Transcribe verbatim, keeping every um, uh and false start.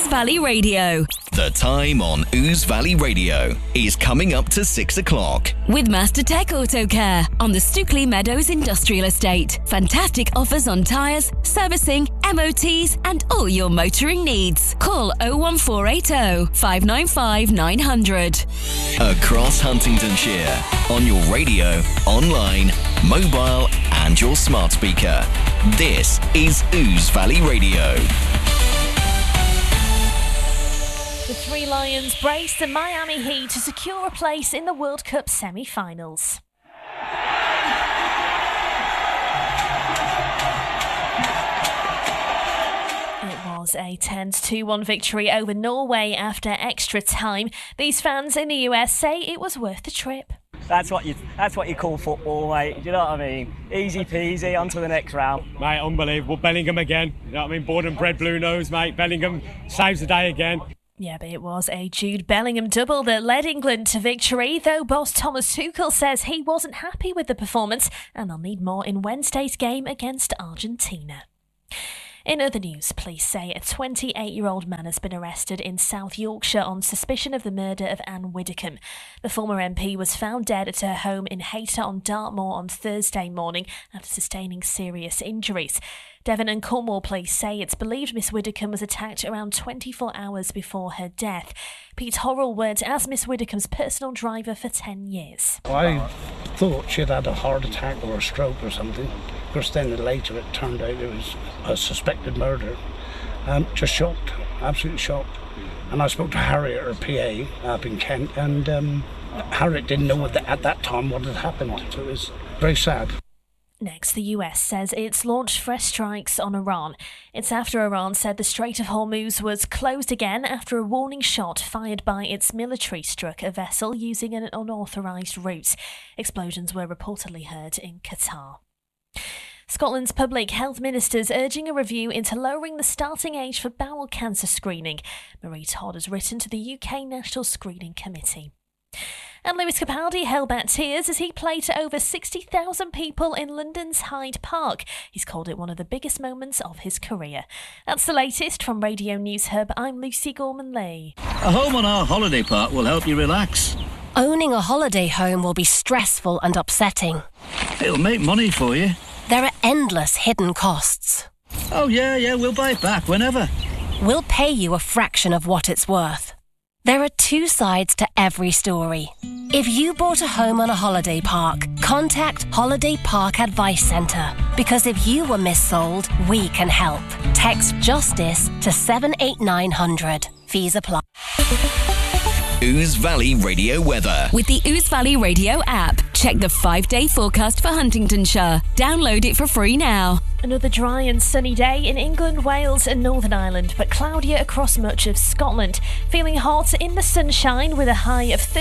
Ouse Valley Radio. The time on Ouse Valley Radio is coming up to six o'clock. With Master Tech Auto Care on the Stookley Meadows Industrial Estate. Fantastic offers on tyres, servicing, M O Ts and all your motoring needs. Call oh one four eight oh, five nine five, nine hundred. Across Huntingdonshire, on your radio, online, mobile and your smart speaker. This is Ouse Valley Radio. The Three Lions brace the Miami Heat to secure a place in the World Cup semi-finals. It was a ten to two one victory over Norway after extra time. These fans in the U S say it was worth the trip. That's what you that's what you call football, mate. Do you know what I mean? Easy peasy, on to the next round. Mate, unbelievable. Bellingham again. You know what I mean? Born and bred blue nose, mate. Bellingham saves the day again. Yeah, but it was a Jude Bellingham double that led England to victory, though boss Thomas Tuchel says he wasn't happy with the performance and they'll need more in Wednesday's game against Argentina. In other news, police say a twenty-eight-year-old man has been arrested in South Yorkshire on suspicion of the murder of Anne Widdecombe. The former M P was found dead at her home in Hayter on Dartmoor on Thursday morning after sustaining serious injuries. Devon and Cornwall police say it's believed Miss Widdecombe was attacked around twenty-four hours before her death. Pete Horrell worked as Miss Widdecombe's personal driver for ten years. I thought she'd had a heart attack or a stroke or something. Of course, then later it turned out it was a suspected murder. Um, just shocked, absolutely shocked. And I spoke to Harriet, her P A, up in Kent, and um, Harriet didn't know at that time what had happened. So it was very sad. Next, the U S says it's launched fresh strikes on Iran. It's after Iran said the Strait of Hormuz was closed again after a warning shot fired by its military struck a vessel using an unauthorised route. Explosions were reportedly heard in Qatar. Scotland's public health minister's urging a review into lowering the starting age for bowel cancer screening. Marie Todd has written to the U K National Screening Committee. And Lewis Capaldi held back tears as he played to over sixty thousand people in London's Hyde Park. He's called it one of the biggest moments of his career. That's the latest from Radio News Hub. I'm Lucy Gorman-Lee. A home on our holiday park will help you relax. Owning a holiday home will be stressful and upsetting. It'll make money for you. There are endless hidden costs. Oh yeah, yeah, we'll buy it back whenever. We'll pay you a fraction of what it's worth. There are two sides to every story. If you bought a home on a holiday park, contact Holiday Park Advice Centre. Because if you were missold, we can help. Text JUSTICE to seven eight nine hundred. Fees apply. Ouse Valley Radio weather. With the Ouse Valley Radio app, check the five-day forecast for Huntingdonshire. Download it for free now. Another dry and sunny day in England, Wales and Northern Ireland, but cloudier across much of Scotland. Feeling hot in the sunshine with a high of thirty.